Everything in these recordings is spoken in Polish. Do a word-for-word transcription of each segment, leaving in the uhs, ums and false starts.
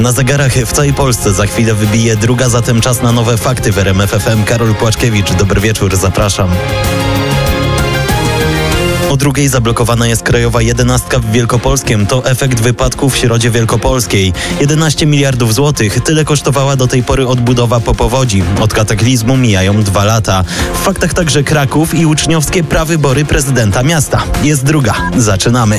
Na zegarach w całej Polsce za chwilę wybije druga, zatem czas na nowe fakty w R M F F M. Karol Płaczkiewicz, dobry wieczór, zapraszam. O drugiej zablokowana jest krajowa jedenastka w Wielkopolskiem. To efekt wypadku w Środzie Wielkopolskiej. jedenaście miliardów złotych. Tyle kosztowała do tej pory odbudowa po powodzi. Od kataklizmu mijają dwa lata. W faktach także Kraków i uczniowskie prawybory prezydenta miasta. Jest druga. Zaczynamy.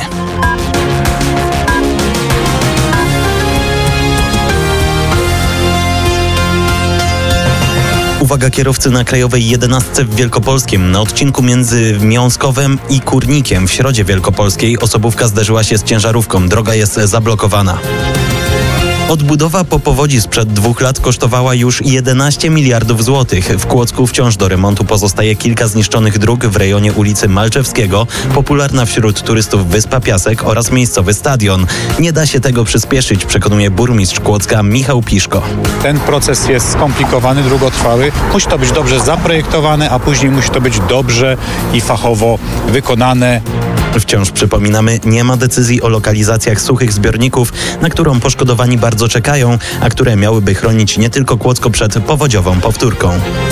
Uwaga kierowcy na krajowej jedenastce w Wielkopolskim. Na odcinku między Miąskowem i Kurnikiem w Środzie Wielkopolskiej osobówka zderzyła się z ciężarówką. Droga jest zablokowana. Odbudowa po powodzi sprzed dwóch lat kosztowała już jedenaście miliardów złotych. W Kłodzku wciąż do remontu pozostaje kilka zniszczonych dróg w rejonie ulicy Malczewskiego, popularna wśród turystów Wyspa Piasek oraz miejscowy stadion. Nie da się tego przyspieszyć, przekonuje burmistrz Kłodzka Michał Piszko. Ten proces jest skomplikowany, długotrwały. Musi to być dobrze zaprojektowane, a później musi to być dobrze i fachowo wykonane. Wciąż przypominamy, nie ma decyzji o lokalizacjach suchych zbiorników, na którą poszkodowani bardzo czekają, a które miałyby chronić nie tylko Kłodzko przed powodziową powtórką.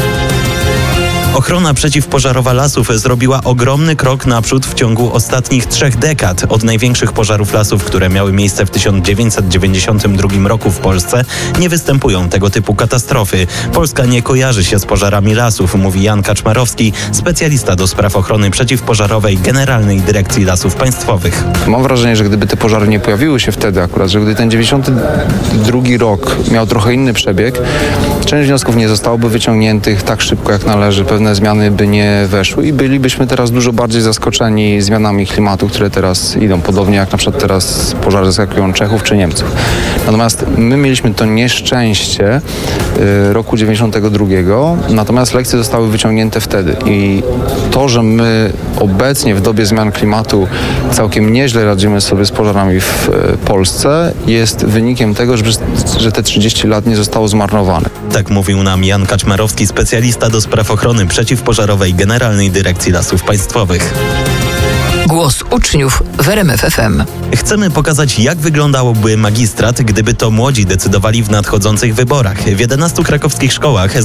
Ochrona przeciwpożarowa lasów zrobiła ogromny krok naprzód w ciągu ostatnich trzech dekad. Od największych pożarów lasów, które miały miejsce w tysiąc dziewięćset dziewięćdziesiątym drugim roku w Polsce, nie występują tego typu katastrofy. Polska nie kojarzy się z pożarami lasów, mówi Jan Kaczmarowski, specjalista do spraw ochrony przeciwpożarowej Generalnej Dyrekcji Lasów Państwowych. Mam wrażenie, że gdyby te pożary nie pojawiły się wtedy akurat, że gdy ten dziewięćdziesiąty drugi rok miał trochę inny przebieg, część wniosków nie zostałoby wyciągniętych tak szybko jak należy, pewne zmiany by nie weszły i bylibyśmy teraz dużo bardziej zaskoczeni zmianami klimatu, które teraz idą, podobnie jak na przykład teraz pożary zaskakują Czechów czy Niemców. Natomiast my mieliśmy to nieszczęście y, roku dziewięćdziesiątego drugiego, natomiast lekcje zostały wyciągnięte wtedy i to, że my obecnie w dobie zmian klimatu całkiem nieźle radzimy sobie z pożarami w y, Polsce, jest wynikiem tego, że, że te trzydzieści lat nie zostało zmarnowane. Tak mówił nam Jan Kaczmarowski, specjalista do spraw ochrony przeciwpożarowej Generalnej Dyrekcji Lasów Państwowych. Głos uczniów w R M F F M. Chcemy pokazać, jak wyglądałby magistrat, gdyby to młodzi decydowali w nadchodzących wyborach. W jedenastu krakowskich szkołach